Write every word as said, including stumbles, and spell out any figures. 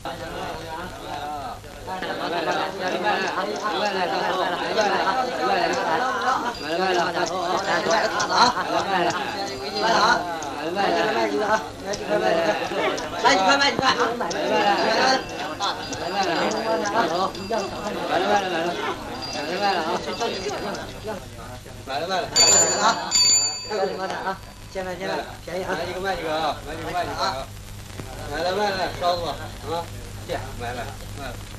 买了卖了，啊！ 这个你妈的啊！现在现在便宜啊！ 买一个卖一个啊，买一个卖一个啊！买了卖了，烧子吧啊！这买了卖了。